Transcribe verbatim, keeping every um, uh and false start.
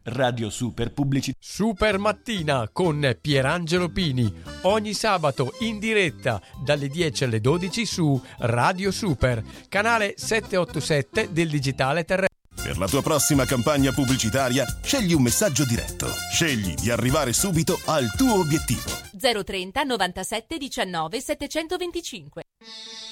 Radio Super Pubblicità. Super Mattina con Pierangelo Pini, ogni sabato in diretta dalle dieci alle dodici su Radio Super, canale settecentottantasette del digitale terrestre. Per la tua prossima campagna pubblicitaria, scegli un messaggio diretto. Scegli di arrivare subito al tuo obiettivo. zero trenta novantasette diciannove settecentoventicinque.